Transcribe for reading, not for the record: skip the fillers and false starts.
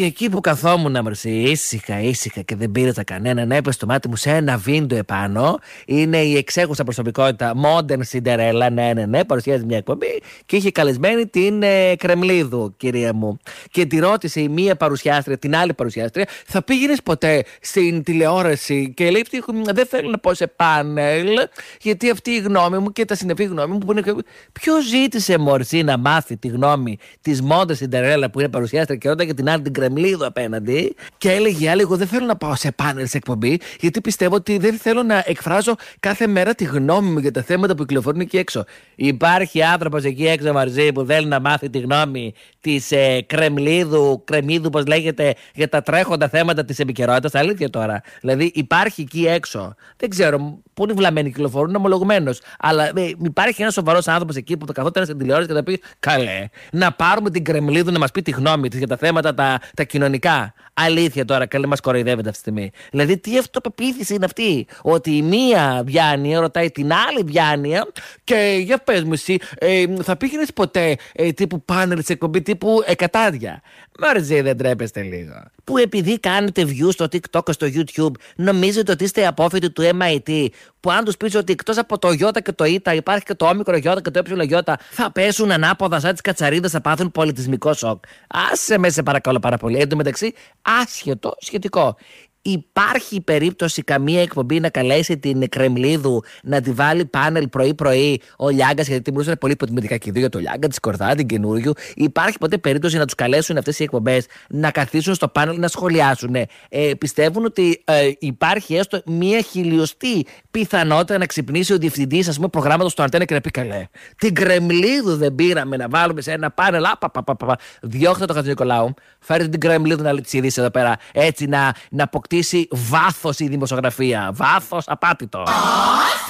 Και εκεί που καθόμουν ήσυχα και δεν πήρε κανέναν, έπεσε το μάτι μου σε ένα βίντεο επάνω. Είναι η εξέχουσα προσωπικότητα Modern Cinderella, ναι, παρουσιάζει μια εκπομπή και είχε καλεσμένη την Κρεμλίδου, κυρία μου. Και τη ρώτησε η μία παρουσιάστρια, την άλλη παρουσιάστρια, θα πήγαινες ποτέ στην τηλεόραση? Και λέει, δεν θέλω να πω σε πάνελ, γιατί αυτή η γνώμη μου και τα συνεπή γνώμη μου που είναι. Ποιος ζήτησε, μορφή, να μάθει τη γνώμη της Modern Cinderella που είναι παρουσιάστρια και ρώτα και την άλλη την Κρεμλίδου απέναντι? Και έλεγε η άλλη, εγώ δεν θέλω να πάω σε πάνελ σε εκπομπή, γιατί πιστεύω ότι δεν θέλω να εκφράζω κάθε μέρα τη γνώμη μου για τα θέματα που κυκλοφορούν εκεί έξω. Υπάρχει άνθρωπος εκεί έξω, Μαρζή, που θέλει να μάθει τη γνώμη της Κρεμλίδου, πώς λέγεται, για τα τρέχοντα θέματα της επικαιρότητας? Αλήθεια τώρα. Δηλαδή υπάρχει εκεί έξω. Δεν ξέρω, πολύ βλαμμένοι κυκλοφορούν, ομολογουμένως. Αλλά υπάρχει ένας σοβαρός άνθρωπος εκεί που θα καθόταν στην τηλεόραση και θα πει, καλέ, να πάρουμε την Κρεμλίδου να μας πει τη γνώμη της για τα θέματα τα κοινωνικά. Αλήθεια τώρα, καλέ, μας κοροϊδεύεται αυτή τη στιγμή. Δηλαδή, τι αυτοπεποίθηση είναι αυτή? Ότι η μία διάνοια ρωτάει την άλλη διάνοια και για πες μου εσύ, θα πήγαινες ποτέ τύπου πάνελ σε εκπομπή τύπου εκατάδια? Μαρζή, δεν τρέπεστε λίγο? Που επειδή κάνετε views στο TikTok και στο YouTube, νομίζετε ότι είστε απόφοιτοι του MIT, που αν τους πεις ότι εκτός από το Ι και το Ι υπάρχει και το όμικρο Ι και το ΕΙ, θα πέσουν ανάποδα σαν τις κατσαρίδες, θα πάθουν πολιτισμικό σοκ. Άσε με, σε παρακαλώ πάρα πολύ. Εν τω μεταξύ, άσχετο σχετικό. Υπάρχει περίπτωση καμία εκπομπή να καλέσει την Κρεμλίδου να τη βάλει πάνελ πρωί-πρωί ο Λιάγκας, γιατί μπορούσαν πολύ υποτιμητικά και οι δύο για το Λιάγκα, τη Σκορδά, την καινούριου? Υπάρχει ποτέ περίπτωση να τους καλέσουν αυτές οι εκπομπές να καθίσουν στο πάνελ να σχολιάσουν? Πιστεύουν ότι υπάρχει έστω μία χιλιοστή πιθανότητα να ξυπνήσει ο διευθυντής, ας πούμε, προγράμματος στο Αντένα και να πει, καλέ, την Κρεμλίδου δεν πήραμε να βάλουμε σε ένα πάνελ? Διώχτε το Χατζηνικολάου, φέρετε την Κρεμλίδου να λέει τις ειδήσεις εδώ πέρα, έτσι να αποκτήσει βάθος η δημοσιογραφία. Βάθος απάτητο.